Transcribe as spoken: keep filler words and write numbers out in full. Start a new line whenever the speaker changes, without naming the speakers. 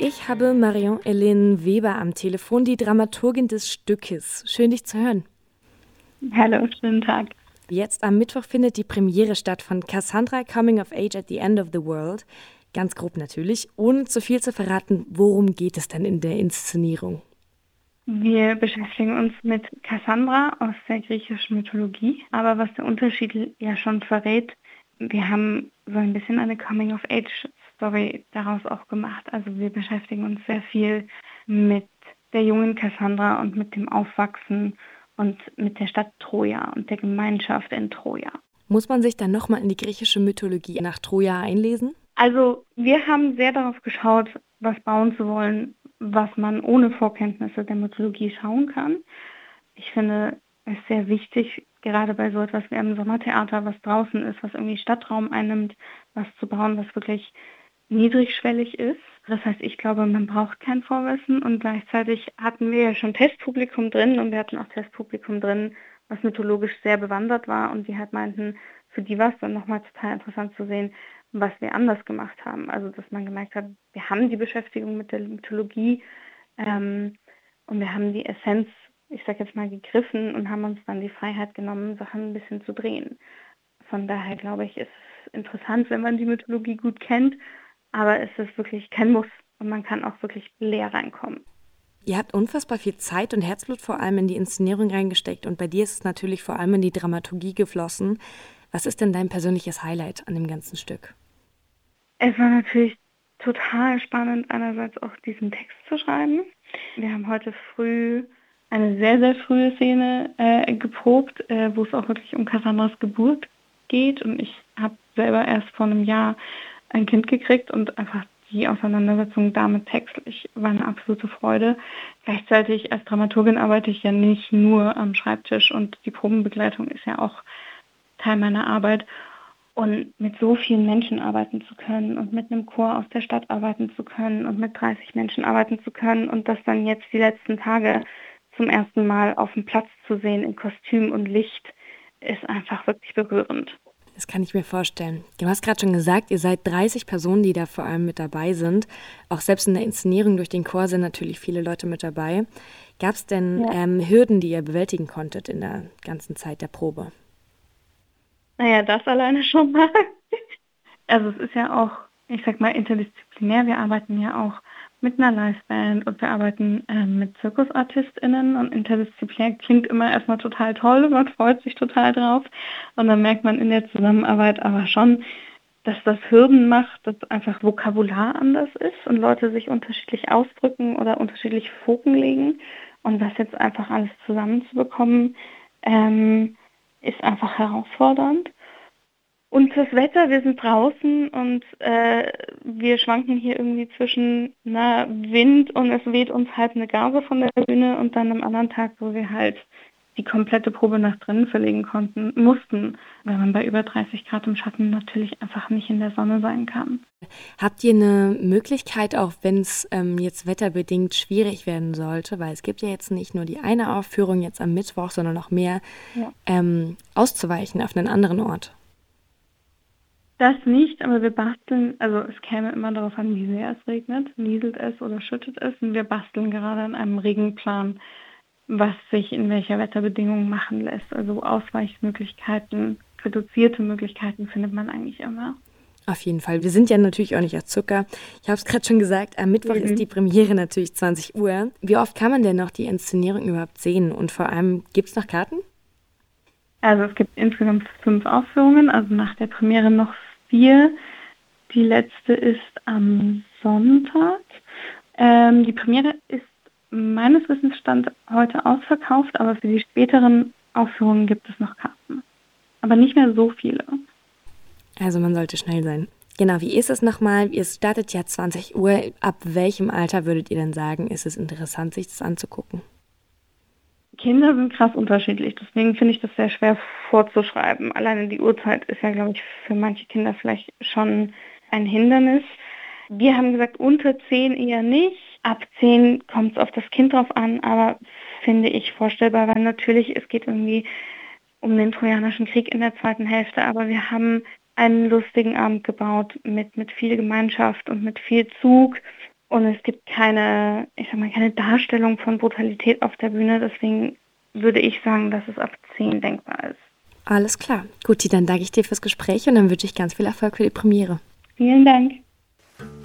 Ich habe Marion-Hélène Weber am Telefon, die Dramaturgin des Stückes. Schön, dich zu hören.
Hallo, schönen Tag.
Jetzt am Mittwoch findet die Premiere statt von Cassandra Coming of Age at the End of the World. Ganz grob natürlich. Ohne zu viel zu verraten, worum geht es denn in der Inszenierung?
Wir beschäftigen uns mit Cassandra aus der griechischen Mythologie. Aber was der Unterschied ja schon verrät, wir haben so ein bisschen eine Coming-of-Age-Story daraus auch gemacht. Also wir beschäftigen uns sehr viel mit der jungen Cassandra und mit dem Aufwachsen und mit der Stadt Troja und der Gemeinschaft in Troja.
Muss man sich dann nochmal in die griechische Mythologie nach Troja einlesen?
Also wir haben sehr darauf geschaut, was bauen zu wollen, was man ohne Vorkenntnisse der Mythologie schauen kann. Ich finde es sehr wichtig, gerade bei so etwas wie einem Sommertheater, was draußen ist, was irgendwie Stadtraum einnimmt, was zu bauen, was wirklich niedrigschwellig ist. Das heißt, ich glaube, man braucht kein Vorwissen und gleichzeitig hatten wir ja schon Testpublikum drin und wir hatten auch Testpublikum drin, was mythologisch sehr bewandert war und die halt meinten, für die war es dann nochmal total interessant zu sehen, was wir anders gemacht haben. Also, dass man gemerkt hat, wir haben die Beschäftigung mit der Mythologie ähm, und wir haben die Essenz, ich sag jetzt mal, gegriffen und haben uns dann die Freiheit genommen, Sachen ein bisschen zu drehen. Von daher glaube ich, ist es interessant, wenn man die Mythologie gut kennt, aber es ist wirklich kein Muss und man kann auch wirklich leer reinkommen.
Ihr habt unfassbar viel Zeit und Herzblut vor allem in die Inszenierung reingesteckt und bei dir ist es natürlich vor allem in die Dramaturgie geflossen. Was ist denn dein persönliches Highlight an dem ganzen Stück?
Es war natürlich total spannend, einerseits auch diesen Text zu schreiben. Wir haben heute früh eine sehr, sehr frühe Szene äh, geprobt, äh, wo es auch wirklich um Cassandras Geburt geht. Und ich habe selber erst vor einem Jahr ein Kind gekriegt und einfach die Auseinandersetzung damit textlich war eine absolute Freude. Gleichzeitig als Dramaturgin arbeite ich ja nicht nur am Schreibtisch und die Probenbegleitung ist ja auch Teil meiner Arbeit. Und mit so vielen Menschen arbeiten zu können und mit einem Chor aus der Stadt arbeiten zu können und mit dreißig Menschen arbeiten zu können und das dann jetzt die letzten Tage zum ersten Mal auf dem Platz zu sehen in Kostüm und Licht, ist einfach wirklich berührend.
Das kann ich mir vorstellen. Du hast gerade schon gesagt, ihr seid dreißig Personen, die da vor allem mit dabei sind. Auch selbst in der Inszenierung durch den Chor sind natürlich viele Leute mit dabei. Gab es denn ja. ähm, Hürden, die ihr bewältigen konntet in der ganzen Zeit der Probe?
Naja, das alleine schon mal. Also es ist ja auch, ich sag mal, interdisziplinär. Wir arbeiten ja auch mit einer Liveband und wir arbeiten äh, mit ZirkusartistInnen und interdisziplinär klingt immer erstmal total toll und man freut sich total drauf. Und dann merkt man in der Zusammenarbeit aber schon, dass das Hürden macht, dass einfach Vokabular anders ist und Leute sich unterschiedlich ausdrücken oder unterschiedlich Foken legen. Und das jetzt einfach alles zusammenzubekommen, ähm, ist einfach herausfordernd. Und das Wetter, wir sind draußen und äh, wir schwanken hier irgendwie zwischen na, Wind und es weht uns halt eine Gase von der Bühne und dann am anderen Tag, wo wir halt die komplette Probe nach drinnen verlegen konnten, mussten, weil man bei über dreißig Grad im Schatten natürlich einfach nicht in der Sonne sein kann.
Habt ihr eine Möglichkeit, auch wenn es ähm, jetzt wetterbedingt schwierig werden sollte, weil es gibt ja jetzt nicht nur die eine Aufführung jetzt am Mittwoch, sondern noch mehr, ja. ähm, auszuweichen auf einen anderen Ort?
Das nicht, aber wir basteln, also es käme immer darauf an, wie sehr es regnet, nieselt es oder schüttet es und wir basteln gerade an einem Regenplan, was sich in welcher Wetterbedingung machen lässt. Also Ausweichmöglichkeiten, reduzierte Möglichkeiten findet man eigentlich immer.
Auf jeden Fall. Wir sind ja natürlich auch nicht aus Zucker. Ich habe es gerade schon gesagt, am Mittwoch mhm. ist die Premiere natürlich zwanzig Uhr. Wie oft kann man denn noch die Inszenierung überhaupt sehen und vor allem, gibt es noch Karten?
Also es gibt insgesamt fünf Aufführungen, also nach der Premiere noch vier. Die letzte ist am Sonntag. Ähm, die Premiere ist meines Wissens Stand heute ausverkauft, aber für die späteren Aufführungen gibt es noch Karten. Aber nicht mehr so viele.
Also man sollte schnell sein. Genau, wie ist es nochmal? Ihr startet ja zwanzig Uhr. Ab welchem Alter würdet ihr denn sagen, ist es interessant, sich das anzugucken?
Kinder sind krass unterschiedlich, deswegen finde ich das sehr schwer vorzuschreiben. Alleine die Uhrzeit ist ja, glaube ich, für manche Kinder vielleicht schon ein Hindernis. Wir haben gesagt, unter zehn eher nicht. Ab zehn kommt es auf das Kind drauf an, aber finde ich vorstellbar, weil natürlich, es geht irgendwie um den Trojanischen Krieg in der zweiten Hälfte, aber wir haben einen lustigen Abend gebaut mit, mit viel Gemeinschaft und mit viel Zug Und es gibt keine, ich sag mal, keine Darstellung von Brutalität auf der Bühne. Deswegen würde ich sagen, dass es ab zehn denkbar ist.
Alles klar. Guti, dann danke ich dir fürs Gespräch und dann wünsche ich ganz viel Erfolg für die Premiere.
Vielen Dank.